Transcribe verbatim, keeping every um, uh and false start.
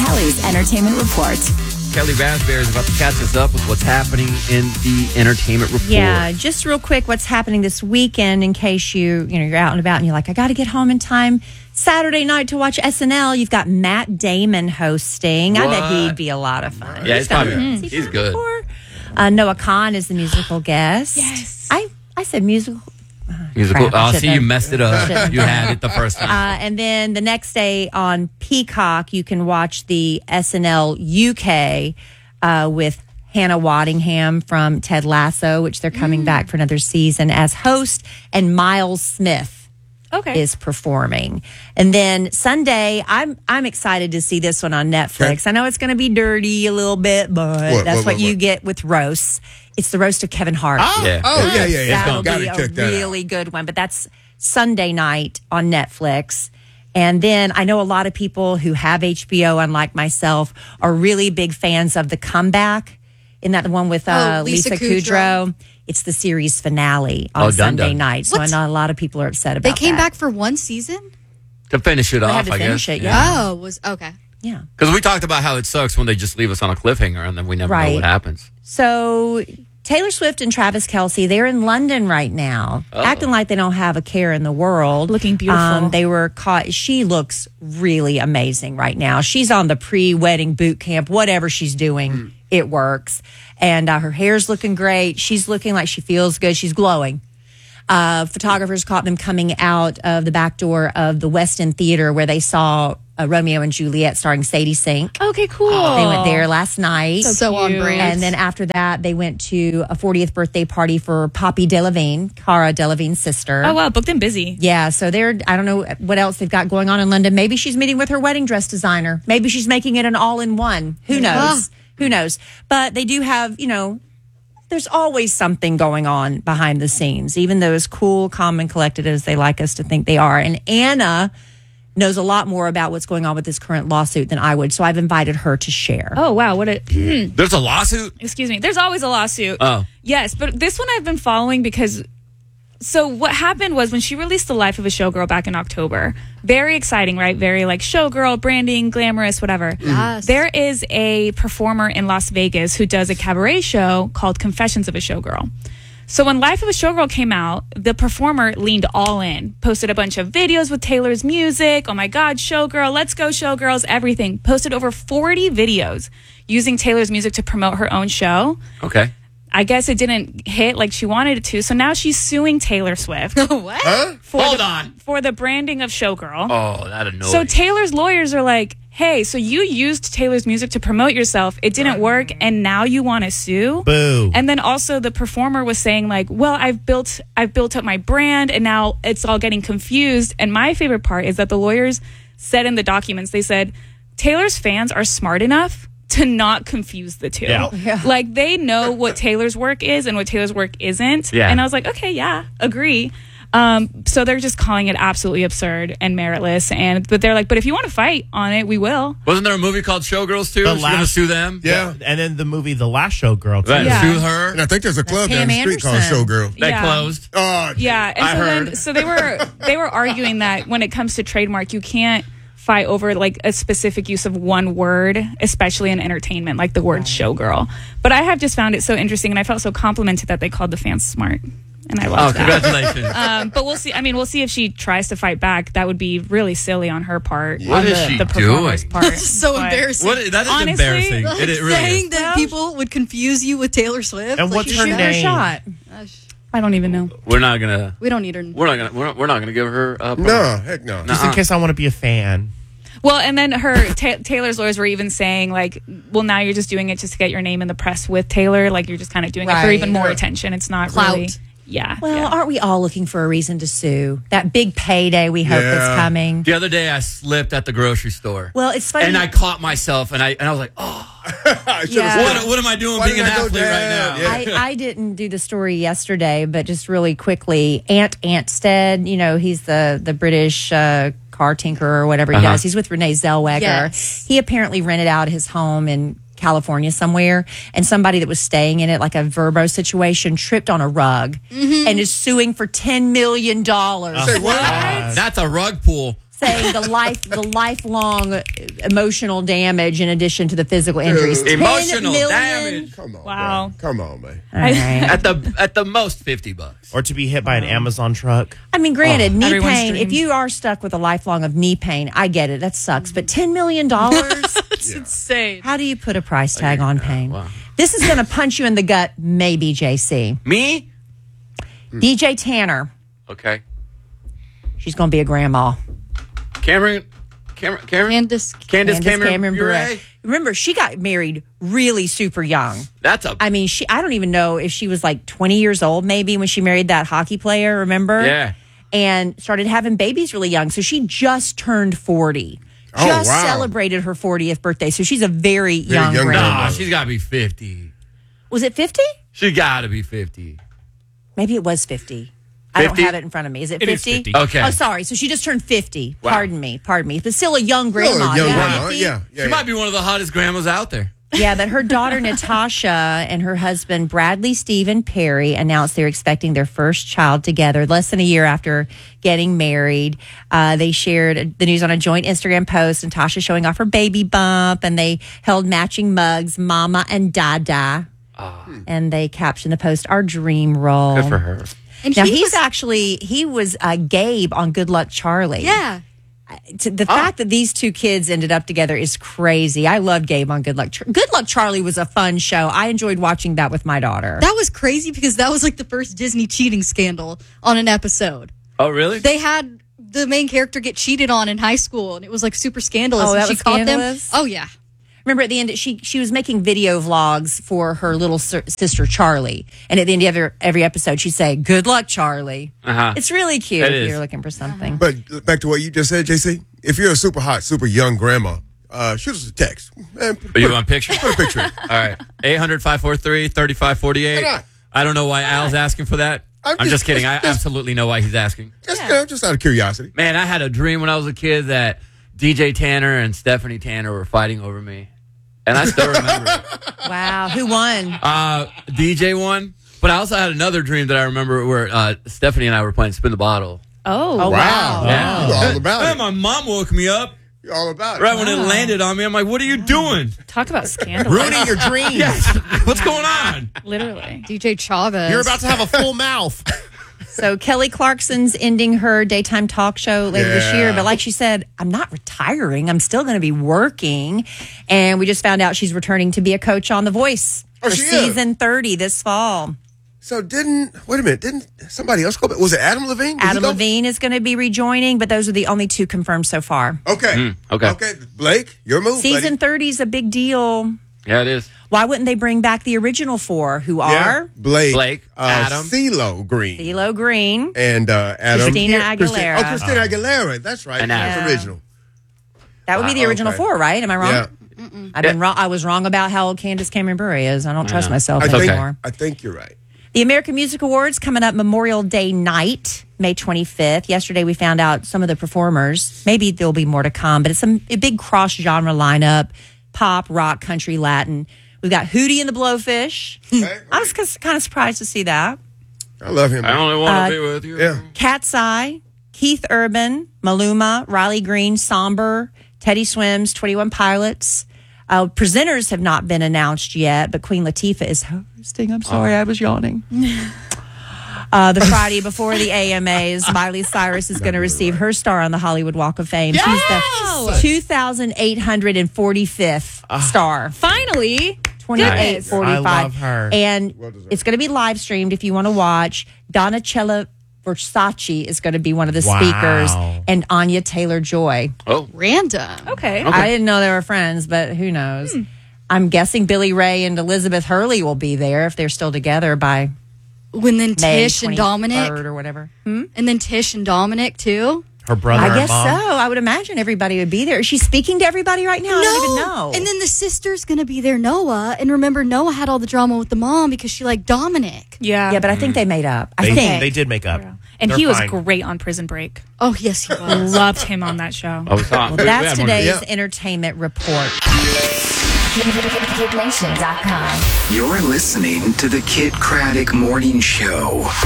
Kelly's Entertainment Report. Kelly Raspberry is about to catch us up with what's happening in the entertainment report. Yeah, just real quick, what's happening this weekend in case you, you know, you're out and about and you're like, I got to get home in time Saturday night to watch S N L. You've got Matt Damon hosting. What? I bet he'd be a lot of fun. Yeah, he's probably mm, he's, he's good. Uh, Noah Khan is the musical guest. Yes. I, I said musical. Musical. Crap, I Oh, see, shouldn't you have- messed it up. shouldn't You have. had it the first time. Uh, and then the next day on Peacock, you can watch the S N L U K uh, with Hannah Waddingham from Ted Lasso, which they're coming Mm. back for another season as host, and Miles Smith Okay. is performing. And then Sunday, I'm I'm excited to see this one on Netflix. Okay. I know it's going to be dirty a little bit, but What, that's what, what, what, you what? get with roasts. It's the roast of Kevin Hart. Oh, Yeah. oh yeah, yeah, yeah. That'll Got be to a check that really good one. But that's Sunday night on Netflix. And then I know a lot of people who have H B O, unlike myself, are really big fans of The Comeback. Isn't that the one with uh, Oh, Lisa, Lisa Kudrow? It's the series finale on Oh, done, Sunday done. night. So What? I know a lot of people are upset They about came that. back for one season? To finish it They off, had to I finish guess. it, yeah. Oh, was okay. Yeah. Because we talked about how it sucks when they just leave us on a cliffhanger and then we never know Right. what happens. So Taylor Swift and Travis Kelce, they're in London right now, Oh. acting like they don't have a care in the world. Looking beautiful. Um, they were caught. She looks really amazing right now. She's on the pre-wedding boot camp. Whatever she's doing, it works. And uh, her hair's looking great. She's looking like she feels good. She's glowing. Uh, photographers caught them coming out of the back door of the West End Theater where they saw uh, Romeo and Juliet starring Sadie Sink. Okay, cool. They went there last night. So, on cute. brand. And then after that, they went to a fortieth birthday party for Poppy Delevingne, Cara Delevingne's sister. Oh, wow. Booked and busy. Yeah, so they're, I don't know what else they've got going on in London. Maybe she's meeting with her wedding dress designer. Maybe she's making it an all-in-one. Who knows? Who knows? But they do have, you know, there's always something going on behind the scenes, even though as cool, calm, and collected as they like us to think they are. And Anna knows a lot more about what's going on with this current lawsuit than I would, so I've invited her to share. Oh, wow. What a. There's a lawsuit? Excuse me. There's always a lawsuit. Oh. Yes, but this one I've been following because. So what happened was when she released The Life of a Showgirl back in October, very exciting, right? Very like showgirl, branding, glamorous, whatever. Yes. There is a performer in Las Vegas who does a cabaret show called Confessions of a Showgirl. So when Life of a Showgirl came out, the performer leaned all in, posted a bunch of videos with Taylor's music. Oh my God, Showgirl, let's go Showgirls, everything. Posted over forty videos using Taylor's music to promote her own show. Okay. I guess it didn't hit like she wanted it to. So now she's suing Taylor Swift What? for, Hold the, on. for the branding of Showgirl. Oh, that annoys So Taylor's lawyers are like, hey, so you used Taylor's music to promote yourself. It didn't work. And now you want to sue? Boo. And then also the performer was saying like, well, I've built, I've built up my brand and now it's all getting confused. And my favorite part is that the lawyers said in the documents, they said, Taylor's fans are smart enough to not confuse the two. Yeah. Yeah. Like they know what Taylor's work is and what Taylor's work isn't. Yeah. And I was like, okay, yeah, agree. Um, so they're just calling it absolutely absurd and meritless. And but they're like, but if you want to fight on it, we will. Wasn't there a movie called Showgirls too? The She's gonna last- sue them? Yeah. And then the movie The Last Showgirl, too. Right, Yeah. Sue her? And I think there's a club Pam down the street called Anderson. Showgirl. They Yeah. closed. Oh, Yeah, and I so heard. then so they were they were arguing that when it comes to trademark, you can't fight over like a specific use of one word, especially in entertainment, like the word showgirl. But I have just found it so interesting, and I felt so complimented that they called the fans smart, and I Oh, love that. congratulations. Um, but we'll see. I mean, we'll see if she tries to fight back. That would be really silly on her part. What on is the, she the performer's doing? part. That's so But- embarrassing. What, that is Honestly, embarrassing. Like It, it really saying is. that people would confuse you with Taylor Swift. And Like, what's you her should- name? Shot. Gosh, I don't even know. We're not gonna. we don't need her. We're not gonna. We're not, we're not gonna give her. Uh, no, heck no. Just in case I want to be a fan. Well, and then her ta- Taylor's lawyers were even saying like, well, now you're just doing it just to get your name in the press with Taylor. Like you're just kind of doing it for Right. even more attention. It's not Clout. really. Yeah. Well, yeah. aren't we all looking for a reason to sue? That big payday we hope Yeah. is coming. The other day, I slipped at the grocery store. Well, it's funny. and I caught myself, and I and I was like, "Oh, I should've Yeah. said- what, what am I doing Why being an did I go athlete right down? now?" Yeah. I, I didn't do the story yesterday, but just really quickly, Ant Antstead, you know, he's the the British uh, car tinker or whatever he Uh-huh. does. He's with Renee Zellweger. Yes. He apparently rented out his home in California somewhere, and somebody that was staying in it, like a Verbo situation, tripped on a rug and is suing for ten million dollars. Say what? That's a rug pull. saying the life, the lifelong emotional damage in addition to the physical injuries. Dude. Emotional ten million damage. Come on, Wow. bro. Come on, man. All right. At the at the most fifty bucks. Or to be hit by an Amazon truck. I mean, granted, knee Everyone's pain, dream. if you are stuck with a lifelong of knee pain, I get it. That sucks. But ten million dollars? It's insane. How do you put a price tag on pain? wow. This is going to punch you in the gut, maybe, J C. Me? D J Tanner. Okay. She's going to be a grandma. Cameron Cameron Cameron Candace. Candace Candace Cameron, Cameron Bure. Bure. Remember, she got married really super young. That's a I mean, she I don't even know if she was like twenty years old maybe when she married that hockey player, remember? Yeah. And started having babies really young. So she just turned forty. Oh, Just wow. celebrated her fortieth birthday. So she's a very young, young grandma. Nah, grandma. she's gotta be fifty. Was it fifty? She gotta be fifty. Maybe it was fifty. I don't fifty? have it in front of me. Is it It is fifty? fifty. Okay. Oh, sorry. So she just turned fifty. Wow. Pardon me. Pardon me. But still a young You're a grandma. young yeah. grandma. fifty? Yeah, yeah. She might be one of the hottest grandmas out there. Yeah, but her daughter Natasha and her husband Bradley Stephen Perry announced they're expecting their first child together less than a year after getting married. Uh, they shared the news on a joint Instagram post, and Tasha showing off her baby bump, and they held matching mugs, Mama and Dada. And they captioned the post, "Our dream role." Good for her. And Now he he's was- actually he was uh, Gabe on Good Luck Charlie. Yeah. To- the fact that these two kids ended up together is crazy. I loved Gabe on Good Luck. Char- Good Luck Charlie was a fun show. I enjoyed watching that with my daughter. That was crazy because that was like the first Disney cheating scandal on an episode. Oh, really? They had the main character get cheated on in high school, and it was like super scandalous. Oh, and that she was caught scandalous? them. Oh yeah. Remember at the end, she she was making video vlogs for her little ser- sister Charlie, and at the end of every, every episode, she'd say, "Good luck, Charlie." Uh-huh. It's really cute It if is. you're looking for something. But back to what you just said, J C. If you're a super hot, super young grandma, uh, shoot us a text. Man, But you want a picture? put a picture. in. All right. eight hundred, five four three, three five four eight. Why not? I don't know why Al's asking for that. I'm I'm, just, just- kidding. I just- just- absolutely know why he's asking. Just, you know, just out of curiosity. Man, I had a dream when I was a kid that D J Tanner and Stephanie Tanner were fighting over me. And I still remember it. Wow, who won? Uh, D J won. But I also had another dream that I remember where uh, Stephanie and I were playing Spin the Bottle. Oh, Oh, wow. Yeah. You're all about And it. my mom woke me up You're all about it. right when it landed on me. I'm like, what are you doing? talk about scandal. Ruining your dreams. Yes. What's going on? Literally. D J Chavez. You're about to have a full mouth. So Kelly Clarkson's ending her daytime talk show later this year. Yeah. But like she said, I'm not retiring. I'm still going to be working. And we just found out she's returning to be a coach on The Voice Oh, for she is? season thirty this fall. So didn't wait a minute? Didn't somebody else go back? Was it Adam Levine? Did he Adam go? Levine is going to be rejoining, but those are the only two confirmed so far. Okay. okay. Okay. Blake, your move. Season buddy. thirty is a big deal. Yeah, it is. Why wouldn't they bring back the original four who Yeah. are Blake, Blake, uh, Adam. CeeLo Green, CeeLo Green? and uh, Adam Christina Christi- Aguilera. Oh, Christina Aguilera. That's right. And That's Adam. original. That would be the Uh, original okay. four, right? Am I wrong? Yeah. I've been wrong. I was wrong about how old Candace Cameron Bure is. I don't trust myself I think, anymore. I think you're right. The American Music Awards coming up Memorial Day night, May twenty-fifth. Yesterday we found out some of the performers. Maybe there'll be more to come, but it's a, a big cross genre lineup: pop, rock, country, Latin. We've got Hootie and the Blowfish. Okay. I was kind of surprised to see that. I love him. I only want Uh, to be with you. Yeah. Cat's Eye, Keith Urban, Maluma, Riley Green, Somber, Teddy Swims, twenty-one Pilots. Uh, presenters have not been announced yet, but Queen Latifah is hosting. I'm sorry, I was yawning. Uh, the Friday before the A M As, Miley Cyrus is going to receive her star on the Hollywood Walk of Fame. She's the two thousand eight hundred forty-fifth star. Finally. twenty-eight Goodness. forty-five. I love her. And Well deserved. it's going to be live streamed if you want to watch. Donatella Versace is going to be one of the Wow. speakers, and Anya Taylor-Joy. Oh, Random. Okay. I didn't know they were friends, but who knows? Hmm. I'm guessing Billy Ray and Elizabeth Hurley will be there if they're still together by When then May Tish and Dominic, twenty-third or whatever. Hmm? and then Tish and Dominic too. Her brother I and guess mom. so. I would imagine everybody would be there. Is she speaking to everybody right now? I don't even know. And then the sister's gonna be there, Noah. And remember, Noah had all the drama with the mom because she liked Dominic. Yeah. yeah, but I think they made up. I They, think. they did make up. And They're he was fine. great on Prison Break. Oh yes, he was. Loved him on that show. I was on. Well, that's today's Yeah. entertainment report. Kid Nation dot com. You're listening to the Kid Craddock Morning Show.